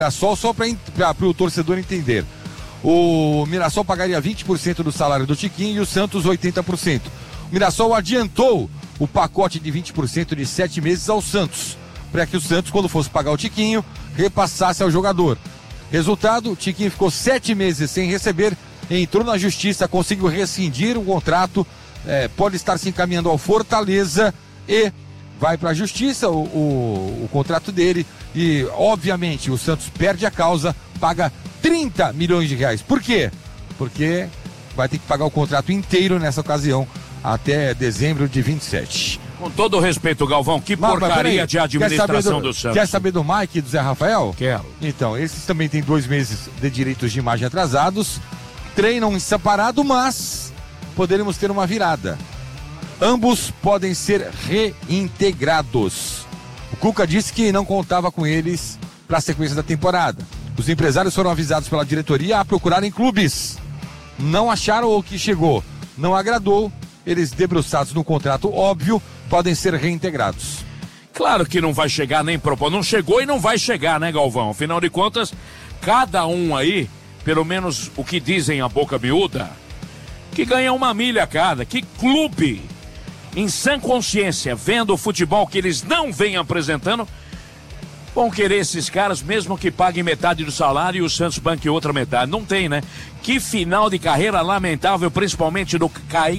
Mirassol, só para o torcedor entender. O Mirassol pagaria 20% do salário do Tiquinho e o Santos 80%. O Mirassol adiantou o pacote de 20% de 7 meses ao Santos, para que o Santos, quando fosse pagar o Tiquinho, repassasse ao jogador. Resultado, o Tiquinho ficou 7 meses sem receber, entrou na justiça, conseguiu rescindir o contrato, pode estar se encaminhando ao Fortaleza e vai para a justiça o contrato dele e, obviamente, o Santos perde a causa, paga 30 milhões de reais. Por quê? Porque vai ter que pagar o contrato inteiro nessa ocasião até dezembro de 27. Com todo o respeito, Galvão, que porcaria de administração do Santos. Quer saber do Mike e do Zé Rafael? Quero. Então, esses também têm 2 meses de direitos de imagem atrasados, treinam em separado, mas poderemos ter uma virada. Ambos podem ser reintegrados. O Cuca disse que não contava com eles para a sequência da temporada. Os empresários foram avisados pela diretoria a procurarem clubes. Não acharam o que chegou, não agradou. Eles, debruçados no contrato óbvio, podem ser reintegrados. Claro que não vai chegar nem proposta. Não chegou e não vai chegar, né, Galvão? Afinal de contas, cada um aí, pelo menos o que dizem a boca miúda, que ganha 1 milha cada. Que clube, em sã consciência, vendo o futebol que eles não vêm apresentando, vão querer esses caras, mesmo que paguem metade do salário e o Santos banque outra metade. Não tem, né? Que final de carreira lamentável, principalmente do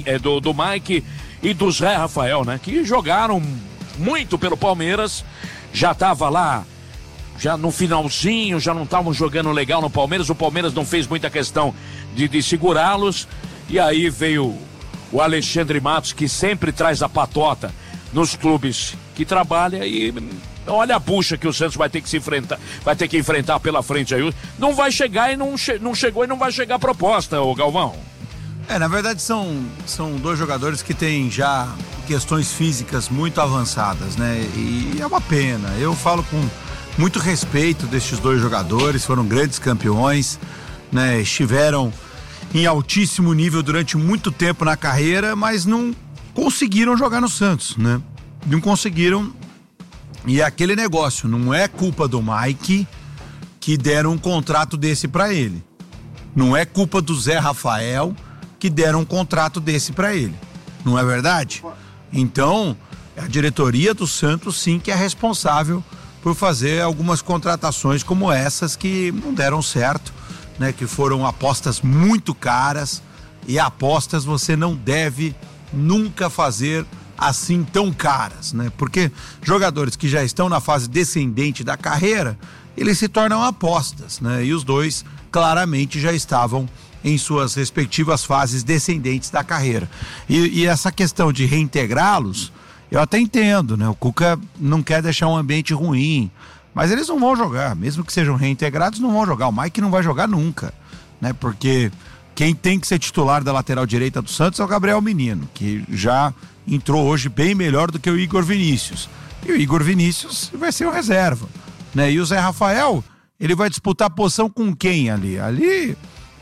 Mike e do Zé Rafael, né? Que jogaram muito pelo Palmeiras, já tava lá, já no finalzinho, já não estavam jogando legal no Palmeiras, o Palmeiras não fez muita questão de segurá-los, e aí veio o Alexandre Matos, que sempre traz a patota nos clubes que trabalha, e olha a bucha que o Santos vai ter que enfrentar pela frente aí. Não vai chegar e não chegou e não vai chegar a proposta, ô Galvão. Na verdade são 2 jogadores que têm já questões físicas muito avançadas, né? E é uma pena. Eu falo com muito respeito destes 2 jogadores, foram grandes campeões, né? Estiveram em altíssimo nível durante muito tempo na carreira, mas não conseguiram jogar no Santos, né? Não conseguiram. E é aquele negócio, não é culpa do Mike que deram um contrato desse pra ele. Não é culpa do Zé Rafael que deram um contrato desse pra ele. Não é verdade? Então, a diretoria do Santos sim que é responsável por fazer algumas contratações como essas que não deram certo, né? Que foram apostas muito caras, e apostas você não deve nunca fazer assim tão caras, né? Porque jogadores que já estão na fase descendente da carreira, eles se tornam apostas, né? E os 2 claramente já estavam em suas respectivas fases descendentes da carreira. E essa questão de reintegrá-los, eu até entendo, né? O Cuca não quer deixar um ambiente ruim, mas eles não vão jogar, mesmo que sejam reintegrados, não vão jogar. O Mike não vai jogar nunca, né? Porque quem tem que ser titular da lateral direita do Santos é o Gabriel Menino, que já entrou hoje bem melhor do que o Igor Vinícius. E o Igor Vinícius vai ser o reserva, né? E o Zé Rafael, ele vai disputar posição com quem ali? Ali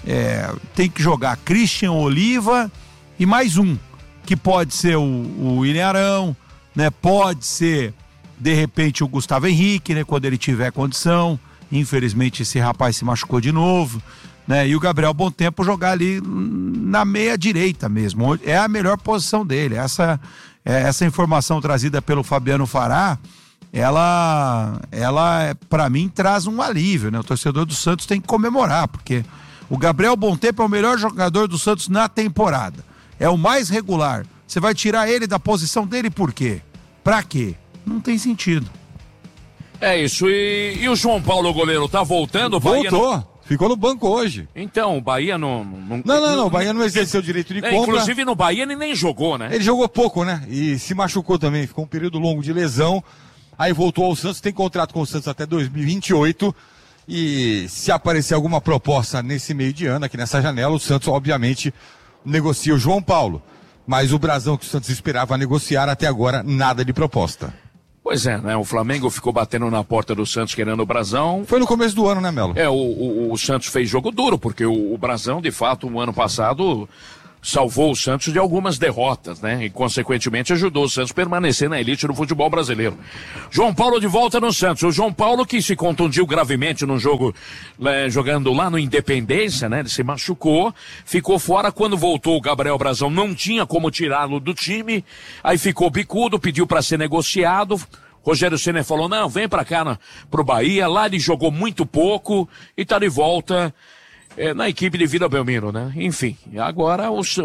tem que jogar Christian Oliva e mais um, que pode ser o William Arão, né? Pode ser, de repente, o Gustavo Henrique, né? Quando ele tiver condição. Infelizmente, esse rapaz se machucou de novo, né? E o Gabriel Bom Tempo jogar ali na meia direita mesmo, é a melhor posição dele. Essa informação trazida pelo Fabiano Fará, ela para mim traz um alívio, né? O torcedor do Santos tem que comemorar, porque o Gabriel Bom Tempo é o melhor jogador do Santos na temporada, é o mais regular. Você vai tirar ele da posição dele por quê? Pra quê? Não tem sentido. É isso, e o João Paulo, goleiro, tá voltando? Voltou. Ficou no banco hoje. Então, o Bahia não, o Bahia não exerceu o direito de compra. Inclusive no Bahia ele nem jogou, né? Ele jogou pouco, né? E se machucou também, ficou um período longo de lesão. Aí voltou ao Santos, tem contrato com o Santos até 2028. E se aparecer alguma proposta nesse meio de ano, aqui nessa janela, o Santos obviamente negocia o João Paulo. Mas o brasão que o Santos esperava negociar até agora, nada de proposta. Pois é, né? O Flamengo ficou batendo na porta do Santos querendo o brasão. Foi no começo do ano, né, Melo? O Santos fez jogo duro, porque o brasão, de fato, o ano passado salvou o Santos de algumas derrotas, né? E, consequentemente, ajudou o Santos a permanecer na elite do futebol brasileiro. João Paulo de volta no Santos. O João Paulo, que se contundiu gravemente no jogo, jogando lá no Independência, né? Ele se machucou, ficou fora. Quando voltou, o Gabriel Brazão não tinha como tirá-lo do time. Aí ficou bicudo, pediu para ser negociado. Rogério Ceni falou, não, vem pra cá pro Bahia. Lá ele jogou muito pouco e tá de volta na equipe de Vila Belmiro, né? Enfim, agora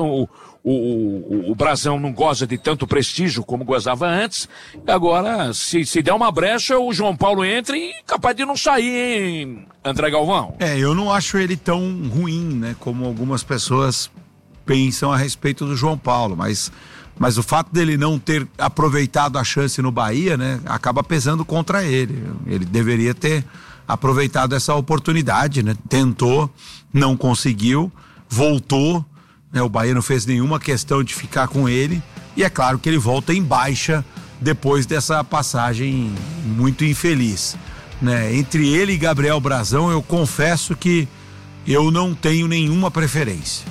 o Brazão não goza de tanto prestígio como gozava antes. Agora, se der uma brecha, o João Paulo entra e capaz de não sair, hein, André Galvão? Eu não acho ele tão ruim, né? Como algumas pessoas pensam a respeito do João Paulo, mas o fato dele não ter aproveitado a chance no Bahia, né? Acaba pesando contra ele. Ele deveria ter aproveitado essa oportunidade, né? Tentou, não conseguiu, voltou, né? O Bahia não fez nenhuma questão de ficar com ele e é claro que ele volta em baixa depois dessa passagem muito infeliz, né? Entre ele e Gabriel Brazão, eu confesso que eu não tenho nenhuma preferência.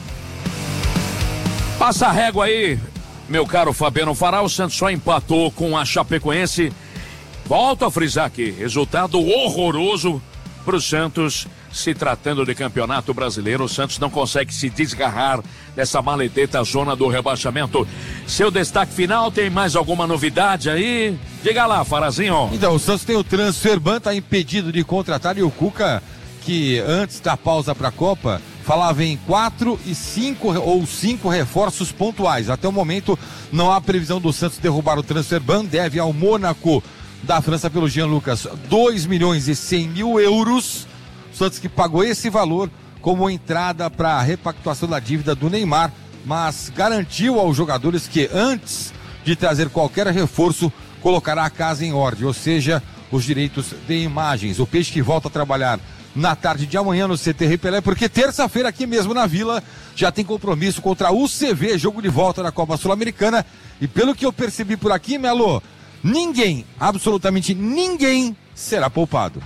Passa a régua aí, meu caro Fabiano Fará. O Santos só empatou com a Chapecoense. Volto a frisar aqui, resultado horroroso pro Santos, se tratando de campeonato brasileiro. O Santos não consegue se desgarrar dessa maledeta zona do rebaixamento. Seu destaque final, tem mais alguma novidade aí? Diga lá, Farazinho. Então, o Santos tem o Transferban, tá impedido de contratar, e o Cuca, que antes da pausa pra Copa, falava em 4 e 5 ou 5 reforços pontuais. Até o momento não há previsão do Santos derrubar o Transferban, deve ao Mônaco da França pelo Jean Lucas 2.100.000 euros. O Santos que pagou esse valor como entrada para a repactuação da dívida do Neymar, mas garantiu aos jogadores que antes de trazer qualquer reforço colocará a casa em ordem, ou seja, os direitos de imagens. O Peixe que volta a trabalhar na tarde de amanhã no CT Rei Pelé, porque terça-feira aqui mesmo na Vila já tem compromisso contra a UCV, jogo de volta da Copa Sul-Americana, e pelo que eu percebi por aqui, Melo, ninguém, absolutamente ninguém será poupado.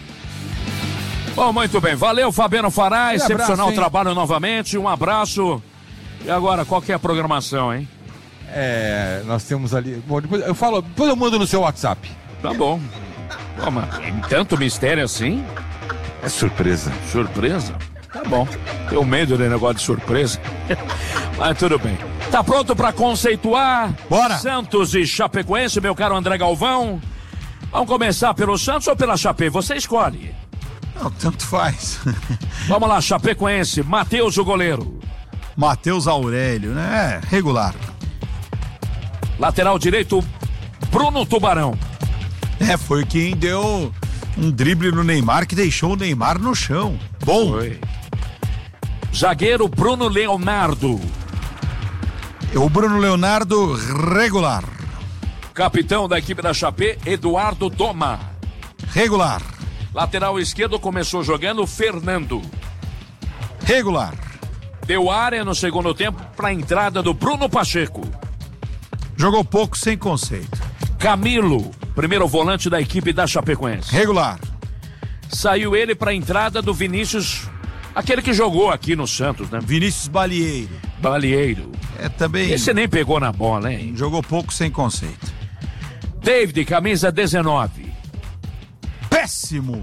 Bom, muito bem, valeu Fabiano Fará, excepcional abraço, trabalho novamente, um abraço. E agora, qual que é a programação, hein? Nós temos ali, bom, depois eu mando no seu WhatsApp. Tá bom. Toma, tem tanto mistério assim? É surpresa. Surpresa? Tá bom. Tenho medo de negócio de surpresa. Mas tudo bem. Tá pronto pra conceituar? Bora! Santos e Chapecoense, meu caro André Galvão. Vamos começar pelo Santos ou pela Chape? Você escolhe. Não, tanto faz. Vamos lá, Chapecoense. Matheus, o goleiro. Matheus Aurélio, né? Regular. Lateral direito, Bruno Tubarão. Foi quem deu um drible no Neymar que deixou o Neymar no chão. Bom. Foi. Zagueiro, Bruno Leonardo. O Bruno Leonardo, regular. Capitão da equipe da Chape, Eduardo Doma. Regular. Lateral esquerdo começou jogando Fernando. Regular. Deu área no segundo tempo para a entrada do Bruno Pacheco. Jogou pouco, sem conceito. Camilo, primeiro volante da equipe da Chapecoense. Regular. Saiu ele para a entrada do Vinícius, aquele que jogou aqui no Santos, né? Vinícius Balieiro. Balieiro. Também. Esse nem pegou na bola, hein? Jogou pouco, sem conceito. David, camisa 19. Péssimo.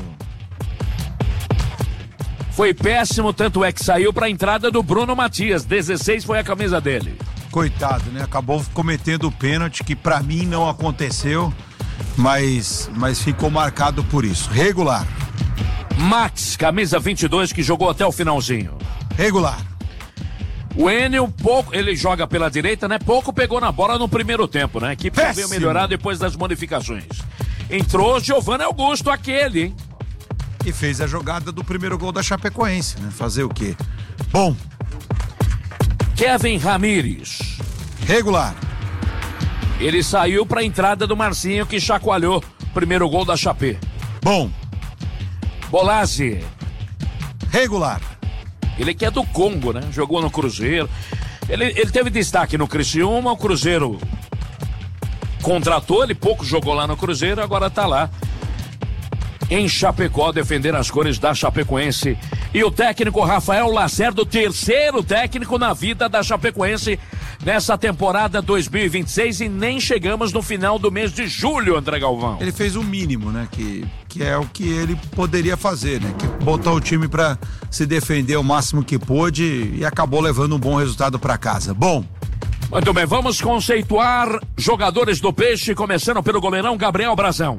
Foi péssimo, tanto é que saiu para a entrada do Bruno Matias. 16 foi a camisa dele. Coitado, né? Acabou cometendo o pênalti, que pra mim não aconteceu, mas ficou marcado por isso. Regular. Max, camisa 22, que jogou até o finalzinho. Regular. O Enio, pouco, ele joga pela direita, né? Pouco pegou na bola no primeiro tempo, né? A equipe veio melhorar depois das modificações. Entrou Giovanni Augusto, aquele, hein? E fez a jogada do primeiro gol da Chapecoense, né? Fazer o quê? Bom. Kevin Ramires. Regular. Ele saiu para a entrada do Marcinho, que chacoalhou o primeiro gol da Chape. Bom. Bolazzi. Regular. Ele que é do Congo, né? Jogou no Cruzeiro. Ele teve destaque no Criciúma, o Cruzeiro contratou, ele pouco jogou lá no Cruzeiro, agora tá lá. em Chapecó, defender as cores da Chapecoense. E o técnico Rafael Lacerda, terceiro técnico na vida da Chapecoense nessa temporada 2026, e nem chegamos no final do mês de julho, André Galvão. Ele fez o mínimo, né? Que é o que ele poderia fazer, né? Que botar o time para se defender o máximo que pôde e acabou levando um bom resultado para casa. Bom. Muito bem, vamos conceituar jogadores do Peixe, começando pelo goleirão Gabriel Brazão.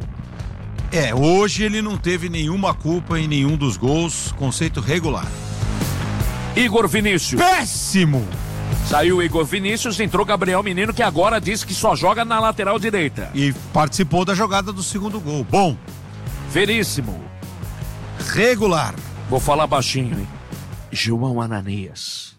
Hoje ele não teve nenhuma culpa em nenhum dos gols, conceito regular. Igor Vinícius. Péssimo! Saiu o Igor Vinícius, entrou Gabriel Menino, que agora diz que só joga na lateral direita. E participou da jogada do segundo gol. Bom. Veríssimo. Regular. Vou falar baixinho, hein? João Ananias.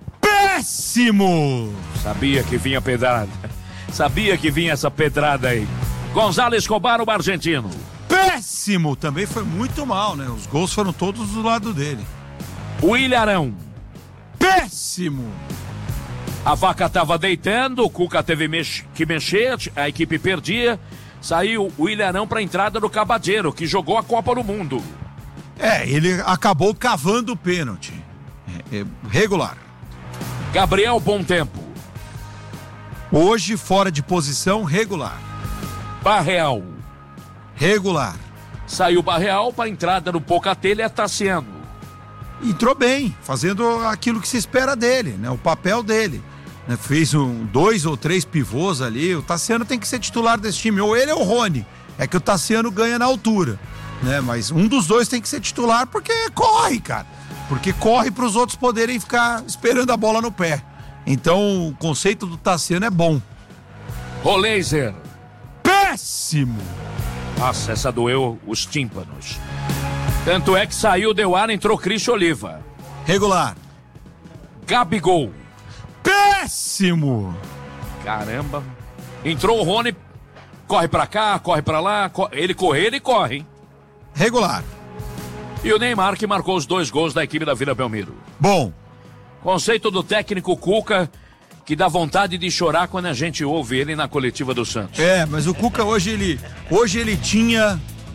Péssimo! Sabia que vinha pedrada. Sabia que vinha essa pedrada aí. Gonzalo Escobar, o argentino. Péssimo! Também foi muito mal, né? Os gols foram todos do lado dele. O Ilharão. Péssimo! A vaca tava deitando, o Cuca teve que mexer, a equipe perdia. Saiu o Ilharão para a entrada do Cabadeiro, que jogou a Copa do Mundo. Ele acabou cavando o pênalti. Regular. Gabriel Bom Tempo. Hoje fora de posição, regular. Barreal. Regular. Saiu Barreal para a entrada do Pocatelli, Tassiano. Entrou bem, fazendo aquilo que se espera dele, né? O papel dele. Fez 2 ou 3 pivôs ali. O Tassiano tem que ser titular desse time, ou ele ou o Rony. É que o Tassiano ganha na altura, né? Mas um dos dois tem que ser titular porque corre, cara. Porque corre para os outros poderem ficar esperando a bola no pé. Então o conceito do Tassiano é bom. Roleiser. Péssimo! Nossa, essa doeu os tímpanos. Tanto é que saiu, deu ar, entrou Cristian Oliva. Regular. Gabigol. Péssimo! Caramba. Entrou o Rony, corre pra cá, corre pra lá, ele corre, hein? Regular. E o Neymar, que marcou os 2 gols da equipe da Vila Belmiro. Bom. Conceito do técnico Cuca, que dá vontade de chorar quando a gente ouve ele na coletiva do Santos. Mas o Cuca hoje ele tinha...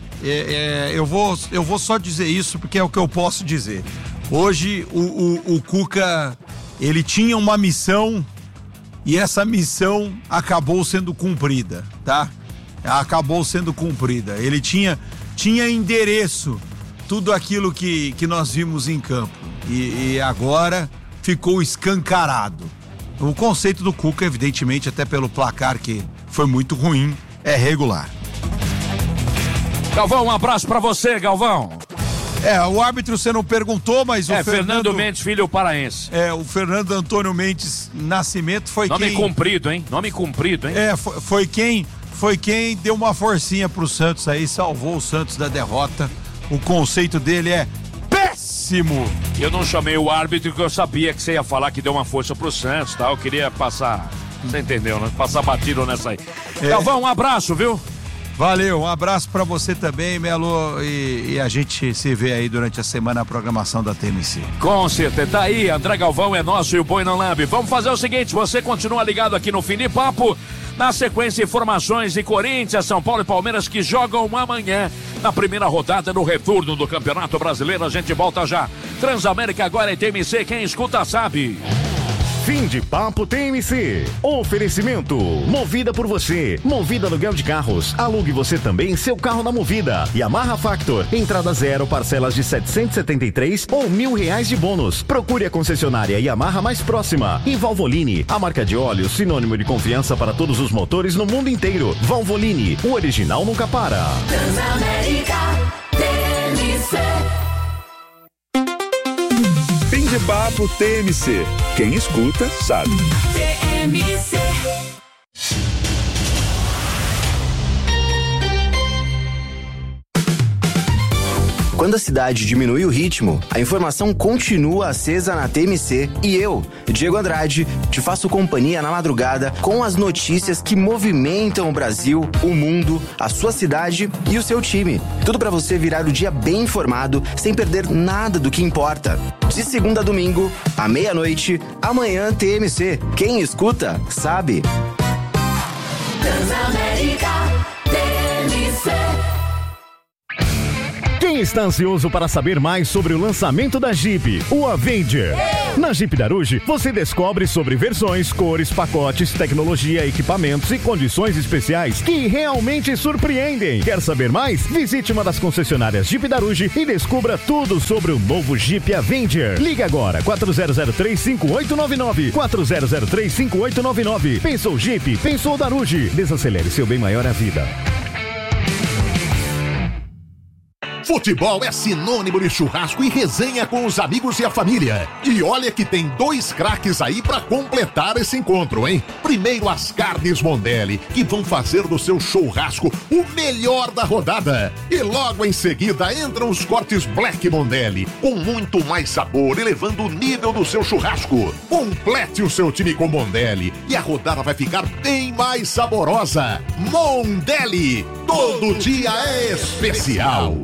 eu vou só dizer isso porque é o que eu posso dizer. Hoje o Cuca, ele tinha uma missão e essa missão acabou sendo cumprida, tá? Acabou sendo cumprida. Ele tinha endereço tudo aquilo que nós vimos em campo e agora ficou escancarado. O conceito do Cuca, evidentemente, até pelo placar que foi muito ruim, é regular. Galvão, um abraço pra você, Galvão. O árbitro você não perguntou, mas o Fernando Mendes, filho paraense. O Fernando Antônio Mendes Nascimento foi Nome quem... comprido, hein? Nome comprido, hein? Foi quem deu uma forcinha pro Santos aí, salvou o Santos da derrota. O conceito dele é péssimo. Eu não chamei o árbitro porque eu sabia que você ia falar que deu uma força pro Santos, tá? Eu queria passar, você entendeu, né? Passar batido nessa aí. Galvão, um abraço, viu? Valeu, um abraço pra você também, Melo, e a gente se vê aí durante a semana na programação da TMC. Com certeza, tá aí, André Galvão é nosso e o Boi não lambe. Vamos fazer o seguinte, você continua ligado aqui no Fim de Papo, na sequência informações de Corinthians, São Paulo e Palmeiras que jogam amanhã na primeira rodada do retorno do Campeonato Brasileiro, a gente volta já. Transamérica agora é TMC, quem escuta sabe. Fim de Papo TMC. Oferecimento. Movida por você. Movida aluguel de carros. Alugue você também seu carro na Movida. Yamaha Factor. Entrada 0, parcelas de 773 ou R$1.000 de bônus. Procure a concessionária Yamaha mais próxima. E Valvoline, a marca de óleo sinônimo de confiança para todos os motores no mundo inteiro. Valvoline, o original nunca para. Transamérica TMC. Fim de Papo TMC. Quem escuta, sabe. TMC. Quando a cidade diminui o ritmo, a informação continua acesa na TMC e eu, Diego Andrade, te faço companhia na madrugada com as notícias que movimentam o Brasil, o mundo, a sua cidade e o seu time. Tudo para você virar o dia bem informado, sem perder nada do que importa. De segunda a domingo, à meia-noite, amanhã TMC. Quem escuta, sabe. Transamérica TMC. Quem está ansioso para saber mais sobre o lançamento da Jeep, o Avenger? Na Jeep Daruge, você descobre sobre versões, cores, pacotes, tecnologia, equipamentos e condições especiais que realmente surpreendem. Quer saber mais? Visite uma das concessionárias Jeep Daruge e descubra tudo sobre o novo Jeep Avenger. Ligue agora, 4003-5899. 4003-5899. Pensou Jeep? Pensou Daruge. Desacelere seu bem maior à vida. Futebol é sinônimo de churrasco e resenha com os amigos e a família. E olha que tem 2 craques aí pra completar esse encontro, hein? Primeiro as carnes Mondelli, que vão fazer do seu churrasco o melhor da rodada. E logo em seguida entram os cortes Black Mondelli, com muito mais sabor, elevando o nível do seu churrasco. Complete o seu time com Mondelli e a rodada vai ficar bem mais saborosa. Mondelli, todo dia é especial.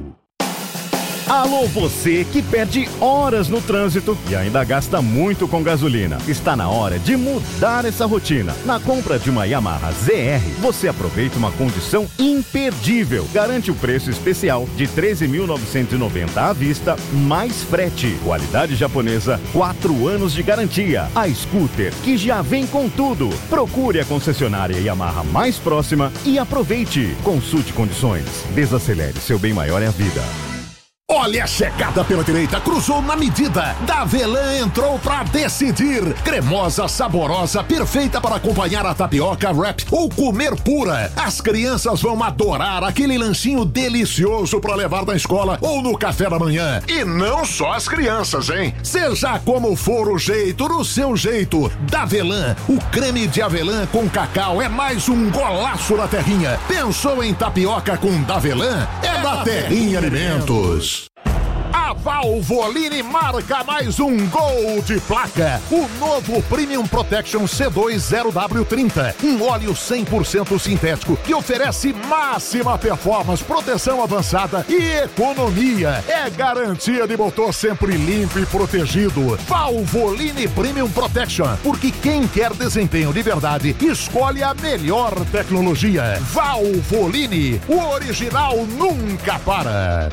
Alô, você que perde horas no trânsito e ainda gasta muito com gasolina. Está na hora de mudar essa rotina. Na compra de uma Yamaha ZR, você aproveita uma condição imperdível. Garante o preço especial de R$ 13.990 à vista, mais frete. Qualidade japonesa, 4 anos de garantia. A scooter que já vem com tudo. Procure a concessionária Yamaha mais próxima e aproveite. Consulte condições. Desacelere, seu bem maior é a vida. Olha a chegada pela direita, cruzou na medida. Davelan entrou pra decidir. Cremosa, saborosa, perfeita para acompanhar a tapioca, wrap ou comer pura. As crianças vão adorar aquele lanchinho delicioso para levar na escola ou no café da manhã. E não só as crianças, hein? Seja como for o jeito, no seu jeito. Davelan, o creme de avelã com cacau é mais um golaço da terrinha. Pensou em tapioca com Davelan? É da Terrinha Alimentos. A Valvoline marca mais um gol de placa. O novo Premium Protection C2-0W30. Um óleo 100% sintético que oferece máxima performance, proteção avançada e economia. É garantia de motor sempre limpo e protegido. Valvoline Premium Protection. Porque quem quer desempenho de verdade, escolhe a melhor tecnologia. Valvoline. O original nunca para.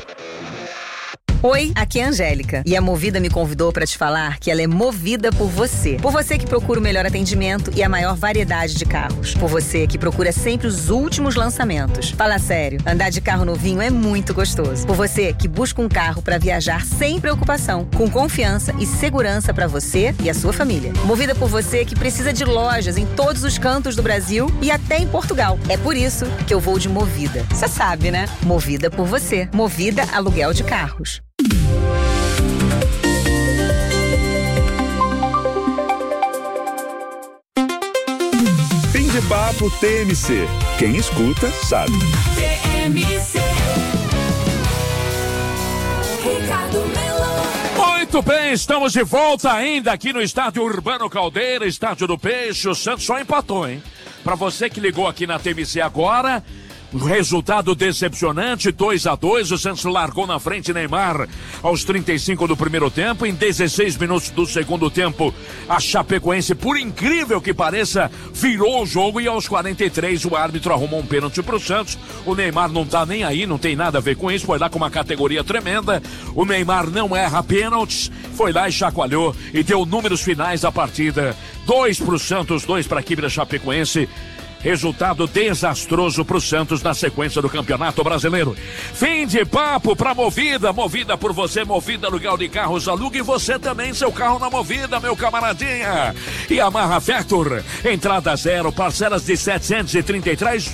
Oi, aqui é a Angélica e a Movida me convidou para te falar que ela é movida por você. Por você que procura o melhor atendimento e a maior variedade de carros. Por você que procura sempre os últimos lançamentos. Fala sério, andar de carro novinho é muito gostoso. Por você que busca um carro para viajar sem preocupação, com confiança e segurança para você e a sua família. Movida por você que precisa de lojas em todos os cantos do Brasil e até em Portugal. É por isso que eu vou de Movida. Você sabe, né? Movida por você. Movida Aluguel de Carros. Fim de papo TMC. Quem escuta sabe. TMC. Ricardo Melo. Muito bem, estamos de volta ainda aqui no Estádio Urbano Caldeira, Estádio do Peixe. O Santos só empatou, hein? Pra você que ligou aqui na TMC agora, resultado decepcionante, 2-2, o Santos largou na frente Neymar aos 35 do primeiro tempo, em 16 minutos do segundo tempo, a Chapecoense, por incrível que pareça, virou o jogo e aos 43 o árbitro arrumou um pênalti pro Santos. O Neymar não tá nem aí, não tem nada a ver com isso, foi lá com uma categoria tremenda, o Neymar não erra pênaltis, foi lá e chacoalhou e deu números finais da partida, 2 pro Santos, 2 pra equipe da Chapecoense. Resultado desastroso pro Santos na sequência do Campeonato Brasileiro. Fim de papo pra Movida. Movida por você, Movida Aluguel de Carros. Alugue você também seu carro na Movida, meu camaradinha. E Yamaha Factor. Entrada zero, parcelas de R$733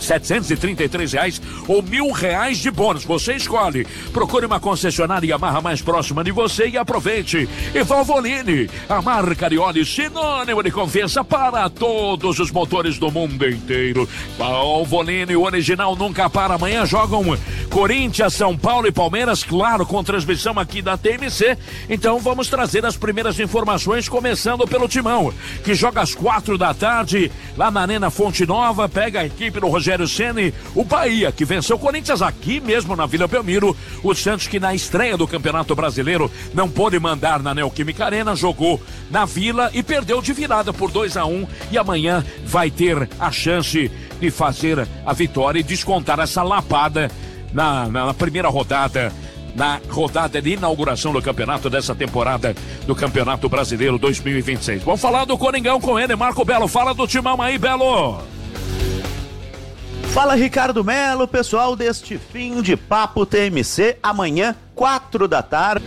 ou R$1.000 de bônus. Você escolhe. Procure uma concessionária Yamaha mais próxima de você e aproveite. E Valvoline, a marca de óleo sinônimo de confiança para todos os motores do mundo inteiro. Valvoline, o original nunca para. Amanhã jogam Corinthians, São Paulo e Palmeiras, claro, com transmissão aqui da TMC. Então vamos trazer as primeiras informações, começando pelo Timão, que joga às 4 da tarde lá na Arena Fonte Nova, pega a equipe do Rogério Ceni, o Bahia, que venceu o Corinthians aqui mesmo na Vila Belmiro, o Santos, que na estreia do Campeonato Brasileiro não pôde mandar na Neoquímica Arena, jogou na Vila e perdeu de virada por 2-1, e amanhã vai ter a chance de fazer a vitória e descontar essa lapada na primeira rodada na rodada de inauguração do campeonato dessa temporada do Campeonato Brasileiro 2026. Vamos falar do Coringão com ele, Marco Belo. Fala do timão aí, Belo. Fala, Ricardo Melo, pessoal deste fim de Papo TMC. Amanhã, 4 da tarde.